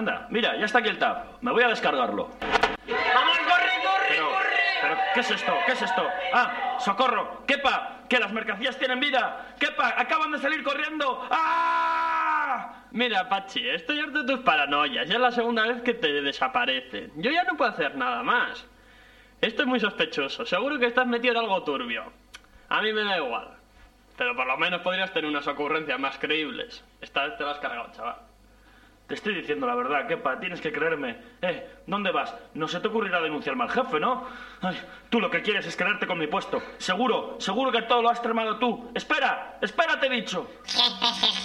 Anda, mira, ya está aquí el tab. Me voy a descargarlo. ¡Vamos, corre! Pero, ¿qué es esto? ¿Qué es esto? ¡Ah! ¡Socorro! ¡Kepa! ¡Que las mercancías tienen vida! ¡Kepa! ¡Acaban de salir corriendo! ¡Ah! Mira, Pachi, estoy harto de tus paranoias. Ya es la segunda vez que te desaparecen. Yo ya no puedo hacer nada más. Esto es muy sospechoso. Seguro que estás metido en algo turbio. A mí me da igual. Pero por lo menos podrías tener unas ocurrencias más creíbles. Esta vez te lo has cargado, chaval. Te estoy diciendo la verdad, Kepa, tienes que creerme. ¿Dónde vas? No se te ocurrirá denunciarme al jefe, ¿no? Ay, tú lo que quieres es quedarte con mi puesto. Seguro que todo lo has tramado tú. ¡Espera! ¡Espera, te he dicho!